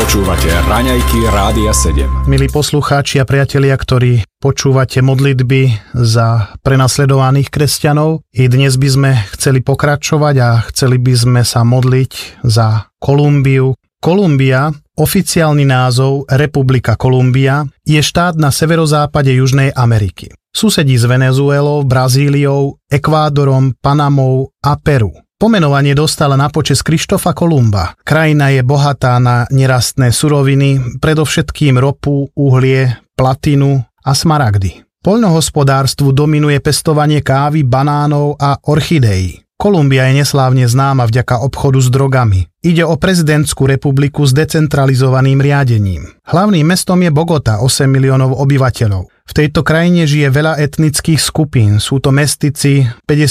Počúvate Raňajky Rádia 7. Milí poslucháči a priatelia, ktorí počúvate modlitby za prenasledovaných kresťanov, i dnes by sme chceli pokračovať a chceli by sme sa modliť za Kolumbiu. Kolumbia, oficiálny názov Republika Kolumbia, je štát na severozápade Južnej Ameriky. Susedí s Venezuelou, Brazíliou, Ekvádorom, Panamou a Peru. Pomenovanie dostala na počesť Krištofa Kolumba. Krajina je bohatá na nerastné suroviny, predovšetkým ropu, uhlie, platinu a smaragdy. Poľnohospodárstvu dominuje pestovanie kávy, banánov a orchideí. Kolumbia je neslávne známa vďaka obchodu s drogami. Ide o prezidentskú republiku s decentralizovaným riadením. Hlavným mestom je Bogota, 8 miliónov obyvateľov. V tejto krajine žije veľa etnických skupín. Sú to mestici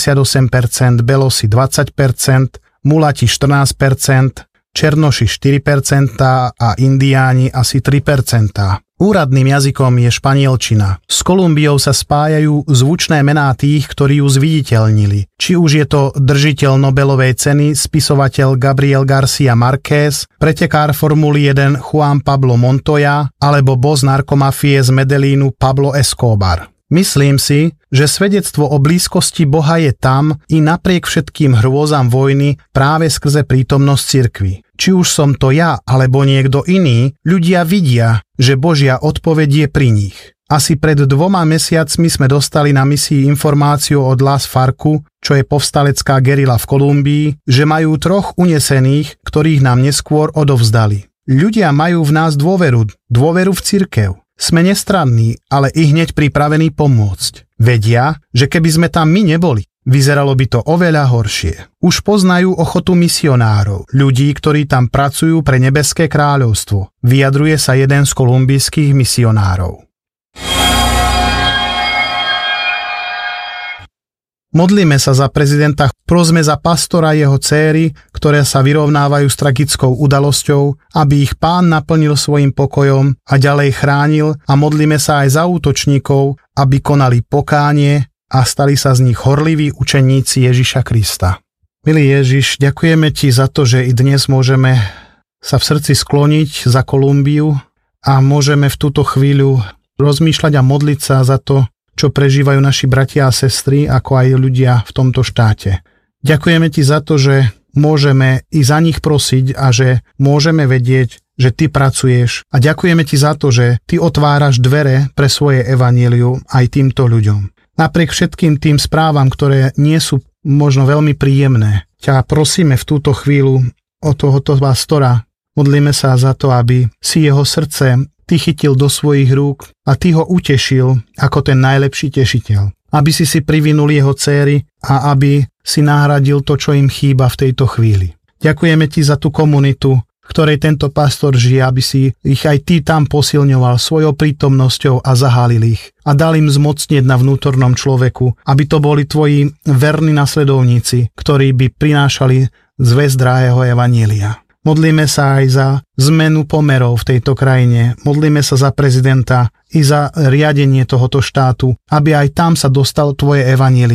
58%, belosi 20%, mulati 14%, černoši 4% a indiáni asi 3%. Úradným jazykom je španielčina. S Kolumbiou sa spájajú zvučné mená tých, ktorí ju zviditeľnili. Či už je to držiteľ Nobelovej ceny, spisovateľ Gabriel García Márquez, pretekár Formuly 1 Juan Pablo Montoya alebo boss narkomafie z Medellínu Pablo Escobar. Myslím si, že svedectvo o blízkosti Boha je tam i napriek všetkým hrôzam vojny práve skrze prítomnosť cirkvi. Či už som to ja, alebo niekto iný, ľudia vidia, že Božia odpoveď je pri nich. Asi pred 2 mesiacmi sme dostali na misii informáciu od Las Farcu, čo je povstalecká gerila v Kolumbii, že majú 3 unesených, ktorých nám neskôr odovzdali. Ľudia majú v nás dôveru v cirkev. Sme nestranní, ale i hneď pripravení pomôcť. Vedia, že keby sme tam my neboli, vyzeralo by to oveľa horšie. Už poznajú ochotu misionárov, ľudí, ktorí tam pracujú pre Nebeské kráľovstvo. Vyjadruje sa jeden z kolumbijských misionárov. Modlíme sa za prezidenta, prosme za pastora a jeho céry, ktoré sa vyrovnávajú s tragickou udalosťou, aby ich Pán naplnil svojim pokojom a ďalej chránil, a modlíme sa aj za útočníkov, aby konali pokánie a stali sa z nich horliví učeníci Ježiša Krista. Milý Ježiš, ďakujeme Ti za to, že i dnes môžeme sa v srdci skloniť za Kolumbiu a môžeme v túto chvíľu rozmýšľať a modliť sa za to, čo prežívajú naši bratia a sestry, ako aj ľudia v tomto štáte. Ďakujeme Ti za to, že môžeme i za nich prosiť a že môžeme vedieť, že Ty pracuješ, a ďakujeme Ti za to, že Ty otváraš dvere pre svoje evanjelium aj týmto ľuďom. Napriek všetkým tým správam, ktoré nie sú možno veľmi príjemné, ťa prosíme v túto chvíľu o tohoto pastora. Modlíme sa za to, aby si jeho srdce Ty chytil do svojich rúk a Ty ho utešil ako ten najlepší tešiteľ. Aby si privinul jeho céry a aby si nahradil to, čo im chýba v tejto chvíli. Ďakujeme Ti za tú komunitu, v ktorej tento pastor žije, aby si ich aj Ty tam posilňoval svojou prítomnosťou a zahalil ich. A dal im zmocnieť na vnútornom človeku, aby to boli Tvoji verní nasledovníci, ktorí by prinášali zvesť drahého evanjelia. Modlíme sa aj za zmenu pomerov v tejto krajine. Modlíme sa za prezidenta i za riadenie tohoto štátu, aby aj tam sa dostal Tvoje evanjelium.